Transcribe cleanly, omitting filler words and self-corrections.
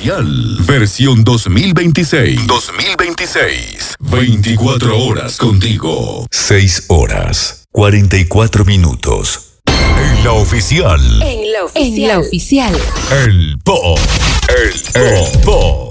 oficial. Versión 2026. 2026. 24 horas contigo. 6 horas, 44 minutos. En la oficial. En la oficial. El Po. El Po.